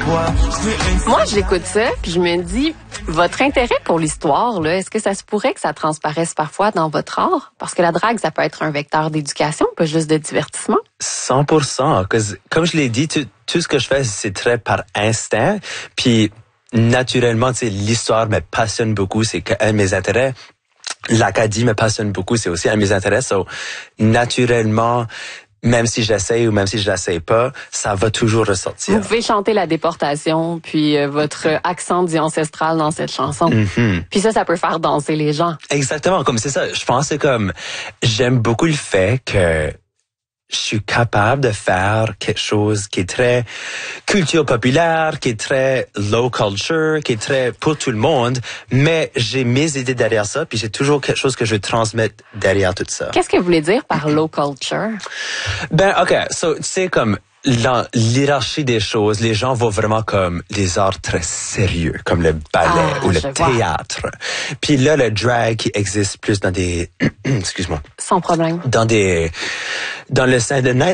Moi, j'écoute ça, puis je me dis, votre intérêt pour l'histoire, là, est-ce que ça se pourrait que ça transparaisse parfois dans votre art? Parce que la drague, ça peut être un vecteur d'éducation, pas juste de divertissement. 100%. Comme je l'ai dit, tout ce que je fais, c'est très par instinct. Puis, naturellement, tu sais, l'histoire me passionne beaucoup. C'est un de mes intérêts. L'Acadie me passionne beaucoup. C'est aussi un de mes intérêts. So, naturellement, même si j'essaye ou même si je l'essaye pas, ça va toujours ressortir. Vous pouvez chanter la déportation, puis votre accent dit ancestral dans cette chanson. Mm-hmm. Puis ça peut faire danser les gens. Exactement, comme c'est ça. Je pense que c'est comme, j'aime beaucoup le fait que je suis capable de faire quelque chose qui est très culture populaire, qui est très low culture, qui est très pour tout le monde, mais j'ai mes idées derrière ça, puis j'ai toujours quelque chose que je veux transmettre derrière tout ça. Qu'est-ce que vous voulez dire par low culture? Ben, OK, so, tu sais, comme, l'hierarchie des choses, les gens voient vraiment comme les arts très sérieux, comme le ballet ou le théâtre. Puis là, le drag qui existe plus dans des, excuse-moi. Sans problème. Dans le sein de night